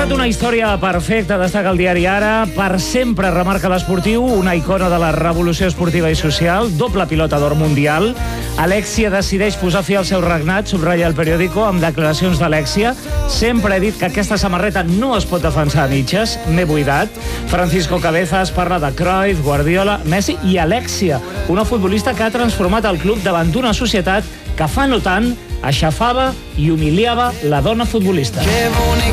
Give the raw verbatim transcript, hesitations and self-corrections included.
Trobat una història perfecta, destaca el diari Ara. Per sempre remarca l'esportiu, una icona de la revolució esportiva i social, doble pilota d'or mundial. Alexia decideix posar fi al seu regnat, subratlla el periòdico amb declaracions d'Alexia. Sempre he dit que aquesta samarreta no es pot defensar a mitges, m'he buidat. Francisco Cabezas parla de Cruyff, Guardiola, Messi i Alexia, una futbolista que ha transformat el club davant d'una societat que fa no tant aixafava i humiliava la dona futbolista.